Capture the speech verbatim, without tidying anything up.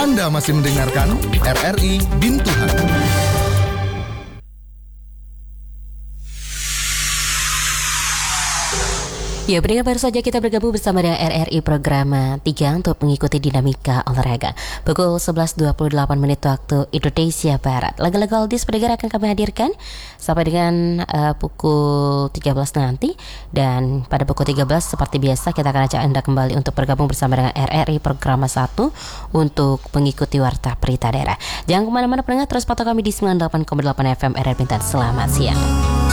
Anda masih mendengarkan R R I Bintuhan. Ya, pendengar, baru saja kita bergabung bersama dengan R R I Program tiga untuk mengikuti dinamika olahraga. Pukul sebelas dua puluh delapan menit waktu Indonesia Barat. Lagu-lagu oldies pendengar akan kami hadirkan sampai dengan uh, pukul tiga belas nanti. Dan pada pukul tiga belas seperti biasa kita akan ajak Anda kembali untuk bergabung bersama dengan R R I Program satu untuk mengikuti Warta Berita Daerah. Jangan kemana-mana pendengar, terus pantau kami di sembilan puluh delapan koma delapan F M R R I Bintan. Selamat siang.